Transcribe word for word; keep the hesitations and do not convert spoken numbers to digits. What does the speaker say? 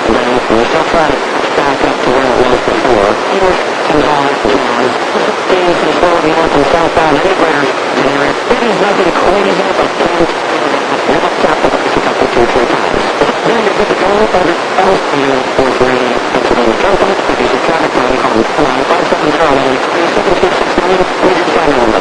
and then you still try to back up to where it was before. English and all jazz. Gain control of north and southbound integrators in the area. It is nothing crazy, but can never stop the bus a couple, two, three times. Then you get the goal over else and then fourth lane Pennsylvania Turnpike. If you see traffic, line call nine five seven zero one three seven two six nine. Please sign on.